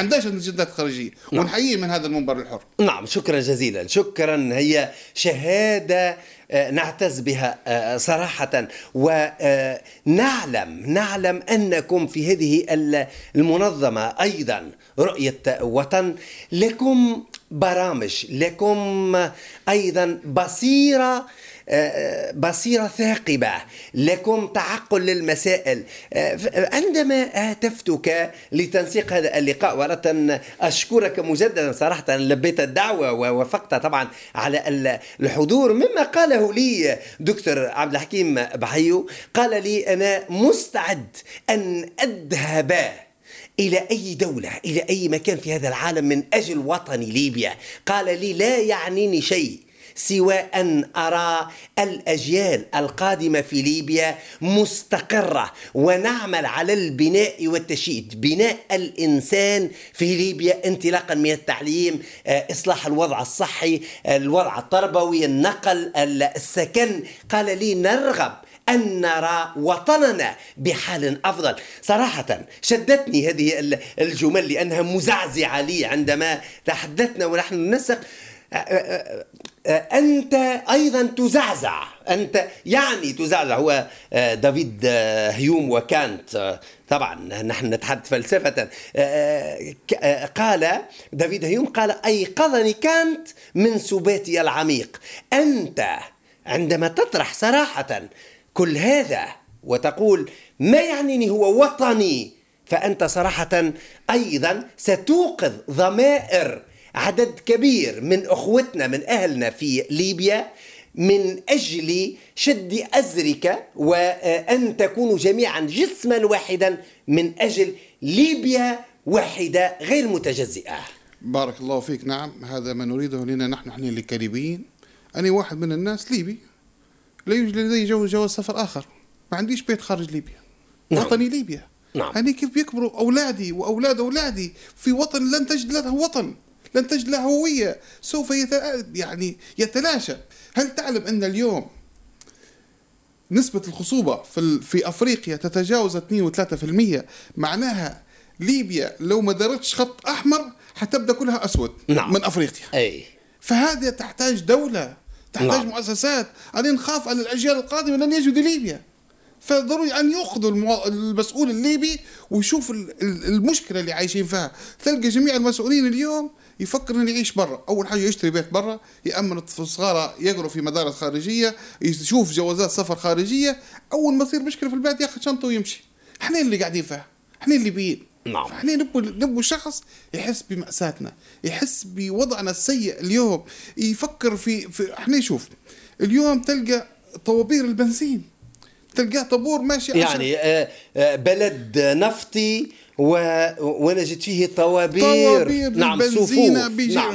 عندهاش مجندات خارجية. نعم. ونحييه من هذا المنبر الحر. نعم، شكرا جزيلا، شكرا. هي شهادة نعتز بها صراحة، ونعلم أنكم في هذه المنظمة أيضا رؤية وطن لكم برامج، لكم أيضا بصيرة ثاقبة، لكم تعقل للمسائل. عندما هاتفتك لتنسيق هذا اللقاء، وأردت أن أشكرك مجددا صراحة، لبيت الدعوة ووافقت طبعا على الحضور. مما قاله لي دكتور عبد الحكيم بحيو، قال لي أنا مستعد أن أذهب إلى أي دولة، إلى أي مكان في هذا العالم من أجل وطني ليبيا. قال لي لا يعنيني شيء سوى أن أرى الأجيال القادمة في ليبيا مستقرة، ونعمل على البناء والتشييد، بناء الإنسان في ليبيا انطلاقا من التعليم، إصلاح الوضع الصحي، الوضع التربوي، النقل، السكن. قال لي نرغب أن نرى وطننا بحال أفضل. صراحة شدتني هذه الجمل لأنها مزعزعة لي عندما تحدثنا ونحن ننسق. أنت أيضا تزعزع، أنت يعني تزعزع. هو دافيد هيوم وكانت، طبعا نحن نتحدث فلسفة، قال دافيد هيوم قال أيقظني كانت من سباتي العميق. أنت عندما تطرح صراحة كل هذا وتقول ما يعنيني هو وطني، فأنت صراحة أيضا ستوقظ ضمائر عدد كبير من أخوتنا، من أهلنا في ليبيا، من أجل شد أزرك، وأن تكونوا جميعا جسما واحدا من أجل ليبيا واحدة غير متجزئة. بارك الله فيك. نعم، هذا ما نريده لنا نحن اللي كليبيين. أنا واحد من الناس ليبي لا يوجد لدي جواز سفر آخر، ما عنديش بيت خارج ليبيا. نعم. وطني ليبيا. نعم. يعني كيف بيكبروا أولادي وأولاد أولادي في وطن لن تجد له وطن، لن تجد له هوية، سوف يتلاشى. هل تعلم أن اليوم نسبة الخصوبة في أفريقيا تتجاوز 2 و 3%؟ معناها ليبيا لو ما دارتش خط أحمر حتبدأ كلها أسود. نعم. من أفريقيا. أي. فهذا تحتاج دولة، تحتاج نعم. مؤسسات. أنا نخاف على الأجيال القادمة لن يجدوا ليبيا، فضروري أن يأخذوا المسؤول الليبي ويشوف المشكلة اللي عايشين فيها. تلقى جميع المسؤولين اليوم يفكر أن يعيش برا. أول حاجة يشتري بيت برا، يأمن الطفل صغاره يقروا في مدارس خارجية، يشوف جوازات سفر خارجية. أول ما تصير مشكلة في البلاد ياخذ شنطه ويمشي. احنا اللي قاعدين فيها، احنا اللي بيين. نعم. احنا نبو شخص يحس بمأساتنا، يحس بوضعنا السيء اليوم، يفكر في احنا. شوف اليوم تلقى طوابير البنزين، تلقاه طابور ماشي يعني بلد نفطي ونجد فيه طوابير نعم، صفوف. نعم.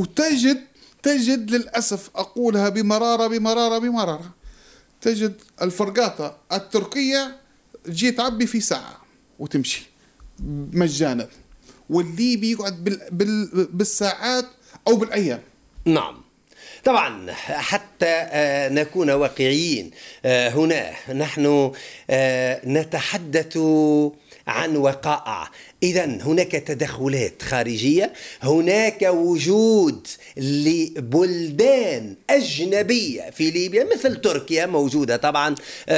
وتجد للأسف، أقولها بمرارة، تجد الفرقاطة التركية تجي تعبي في ساعة وتمشي مجانا، والليبي يقعد بالساعات أو بالأيام. نعم. طبعا حتى نكون واقعيين، هنا نحن نتحدث عن وقائع. إذن هناك تدخلات خارجية، هناك وجود لبلدان أجنبية في ليبيا مثل تركيا موجودة، طبعا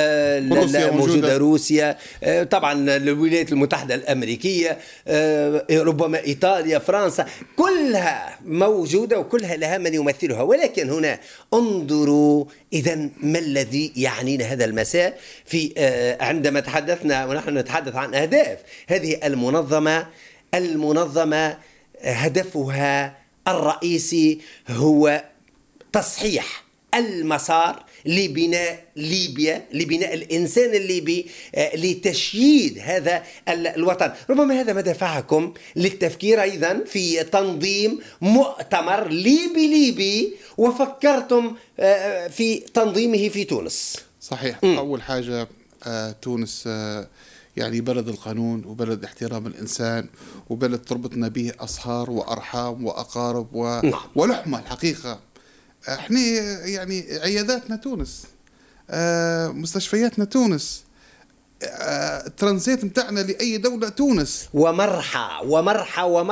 موجودة روسيا، طبعا الولايات المتحدة الأمريكية، ربما إيطاليا، فرنسا، كلها موجودة وكلها لها من يمثلها. ولكن هنا انظروا إذن ما الذي يعنينا هذا المساء في عندما تحدثنا ونحن نتحدث عن أهداف هذه المنظمة هدفها الرئيسي هو تصحيح المسار لبناء ليبيا، لبناء الإنسان الليبي، لتشييد هذا الوطن. ربما هذا ما دفعكم للتفكير أيضا في تنظيم مؤتمر ليبي وفكرتم في تنظيمه في تونس. صحيح. أول حاجة تونس يعني بلد القانون وبلد احترام الإنسان وبلد تربطنا به أصهار وأرحام وأقارب ولحمة. الحقيقة احنا يعني عياداتنا تونس، مستشفياتنا تونس، الترانزيت متاعنا لأي دولة تونس، ومرحى